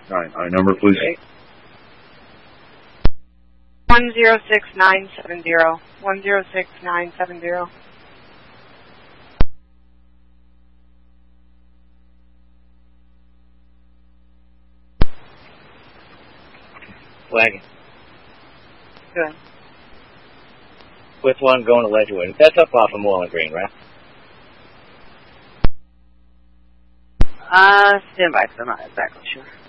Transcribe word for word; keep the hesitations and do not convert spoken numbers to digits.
Nine. I number, please. Okay. One zero six nine seven zero. One zero six nine seven zero. Wagon. Good. With one going to Ledgewood. That's up off of Moreland Green, right? Uh, stand by, because I'm not exactly sure.